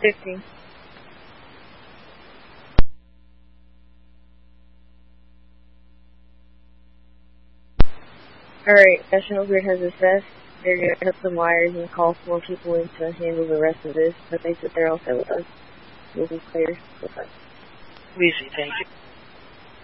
15. Alright, National Grid has assessed. They're going to cut some wires and call 4 people in to handle the rest of this, but they said they're all set with us. We'll be clear. Easy, thank you.